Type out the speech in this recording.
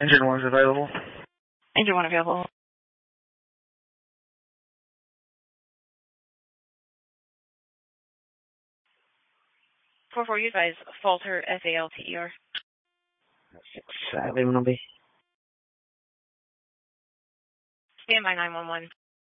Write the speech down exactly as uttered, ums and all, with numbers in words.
Engine one's available. Engine one available. four four, you advise falter, F A L T E R. six seven, will be. Stand by nine one one.